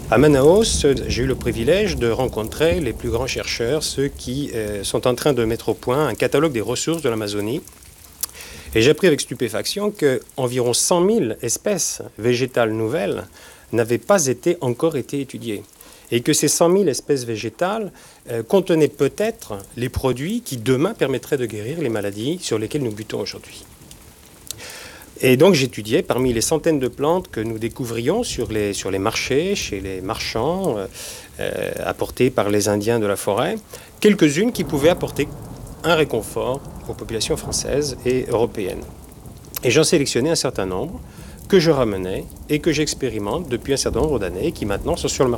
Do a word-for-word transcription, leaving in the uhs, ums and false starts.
À Manaus, j'ai eu le privilège de rencontrer les plus grands chercheurs, ceux qui euh, sont en train de mettre au point un catalogue des ressources de l'Amazonie. Et j'ai appris avec stupéfaction qu'environ cent mille espèces végétales nouvelles n'avaient pas été, encore été étudiées. Et que ces cent mille espèces végétales euh, contenaient peut-être les produits qui demain permettraient de guérir les maladies sur lesquelles nous butons aujourd'hui. Et donc j'étudiais parmi les centaines de plantes que nous découvrions sur les, sur les marchés, chez les marchands, euh, euh, apportées par les Indiens de la forêt, quelques-unes qui pouvaient apporter un réconfort aux populations françaises et européennes. Et j'en sélectionnais un certain nombre que je ramenais et que j'expérimente depuis un certain nombre d'années, qui maintenant sont sur le marché.